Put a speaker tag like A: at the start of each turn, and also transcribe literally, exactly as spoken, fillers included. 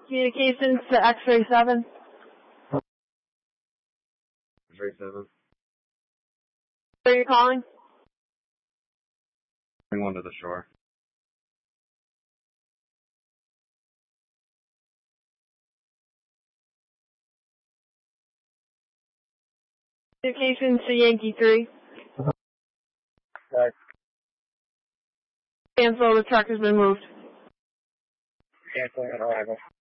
A: Communications to X-ray seven.
B: X-ray seven.
A: Where are you calling?
B: Bring one to the shore.
A: Communications to Yankee three.
B: Okay.
A: Cancel, the truck has been moved.
B: Canceling on arrival.